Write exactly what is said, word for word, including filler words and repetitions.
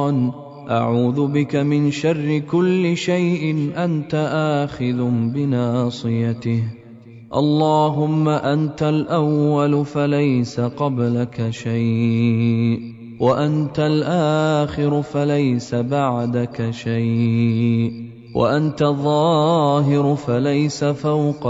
أعوذ بك من شر كل شيء أنت آخذ بناصيته. اللهم أنت الأول فليس قبلك شيء، وأنت الآخر فليس بعدك شيء، وأنت الظاهر فليس فوقك